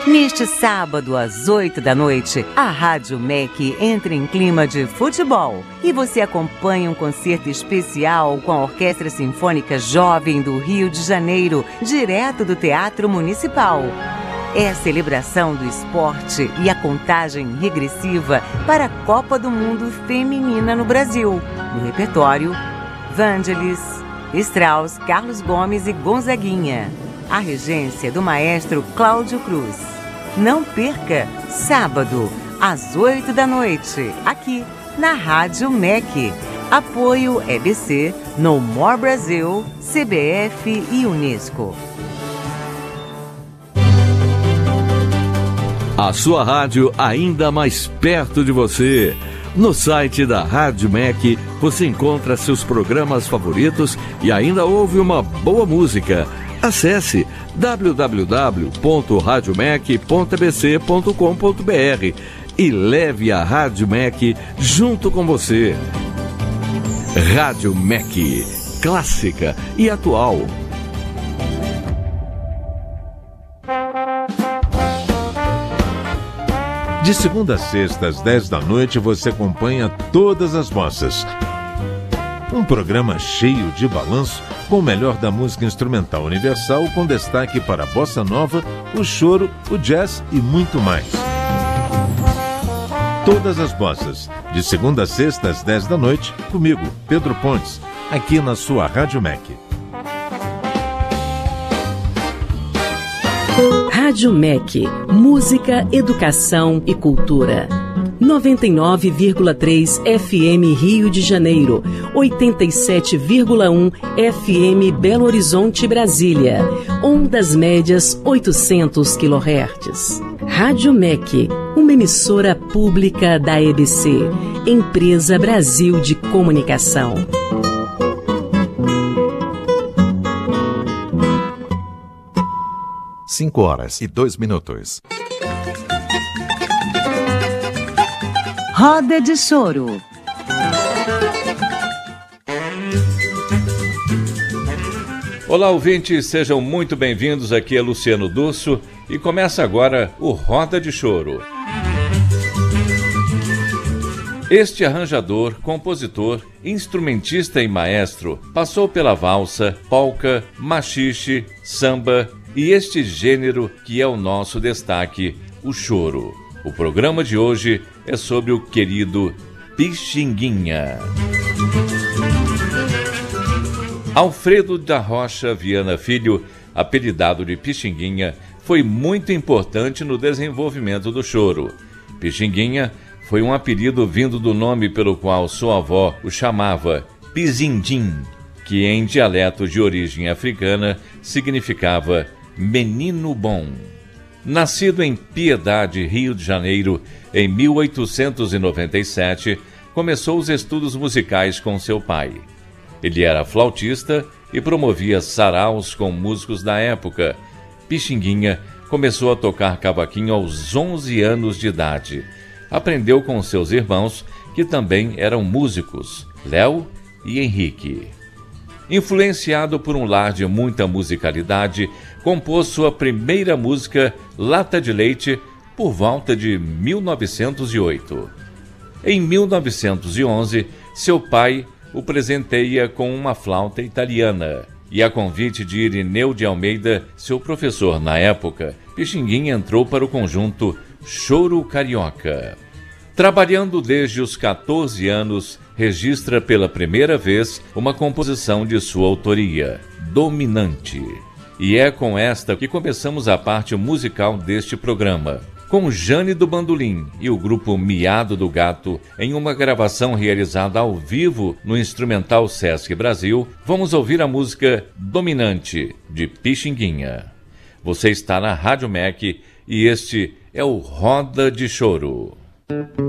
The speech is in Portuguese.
Neste sábado, às 8 da noite, a Rádio MEC entra em clima de futebol e você acompanha um concerto especial com a Orquestra Sinfônica Jovem do Rio de Janeiro, direto do Teatro Municipal. É a celebração do esporte e a contagem regressiva para a Copa do Mundo Feminina no Brasil. No repertório, Vangelis, Strauss, Carlos Gomes e Gonzaguinha. A regência do maestro Cláudio Cruz. Não perca, sábado, às 8 da noite, aqui na Rádio MEC. Apoio EBC, No More Brasil, CBF e Unesco. A sua rádio ainda mais perto de você. No site da Rádio MEC, você encontra seus programas favoritos e ainda ouve uma boa música. Acesse www.radiomec.bc.com.br e leve a Rádio MEC junto com você. Rádio MEC, clássica e atual. De segunda a sexta, às 10 da noite, você acompanha Todas as Bossas. Um programa cheio de balanço, com o melhor da música instrumental universal, com destaque para a bossa nova, o choro, o jazz e muito mais. Todas as Bossas, de segunda a sexta, às 10 da noite, comigo, Pedro Pontes, aqui na sua Rádio MEC. Rádio MEC, música, educação e cultura. 99,3 FM Rio de Janeiro, 87,1 FM Belo Horizonte, Brasília, ondas médias 800 kHz. Rádio MEC, uma emissora pública da EBC, Empresa Brasil de Comunicação. Cinco horas e 2 minutos. Roda de Choro. Olá, ouvintes, sejam muito bem-vindos. Aqui é Luciano Dusso e começa agora o Roda de Choro. Este arranjador, compositor, instrumentista e maestro passou pela valsa, polca, machixe, samba e este gênero que é o nosso destaque, o choro. O programa de hoje é sobre o querido Pixinguinha. Alfredo da Rocha Viana Filho, apelidado de Pixinguinha, foi muito importante no desenvolvimento do choro. Pixinguinha foi um apelido vindo do nome pelo qual sua avó o chamava, Pizindim, que em dialeto de origem africana significava menino bom. Nascido em Piedade, Rio de Janeiro, em 1897, começou os estudos musicais com seu pai. Ele era flautista e promovia saraus com músicos da época. Pixinguinha começou a tocar cavaquinho aos 11 anos de idade. Aprendeu com seus irmãos, que também eram músicos, Léo e Henrique. Influenciado por um lar de muita musicalidade, compôs sua primeira música, Lata de Leite, por volta de 1908. Em 1911, seu pai o presenteia com uma flauta italiana, e a convite de Irineu de Almeida, seu professor na época, Pixinguinha entrou para o conjunto Choro Carioca. Trabalhando desde os 14 anos, registra pela primeira vez uma composição de sua autoria, Dominante. E é com esta que começamos a parte musical deste programa. Com Jane do Bandolim e o grupo Miado do Gato, em uma gravação realizada ao vivo no Instrumental Sesc Brasil, vamos ouvir a música Dominante, de Pixinguinha. Você está na Rádio MEC e este é o Roda de Choro.